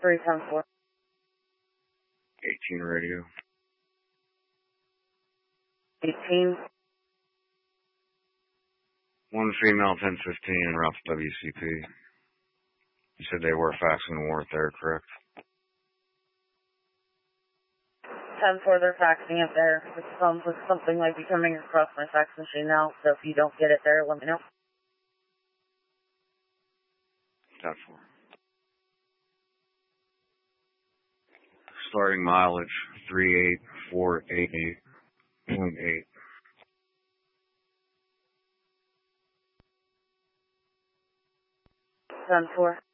374. 18 radio. 18. One female, 1015, Ralph WCP. You said they were faxing the ward there, correct? 10-4, they're faxing it there. It sounds like something might be coming across my fax machine now, so if you don't get it there, let me know. 10-4. Starting mileage, 38488.8. 10-4.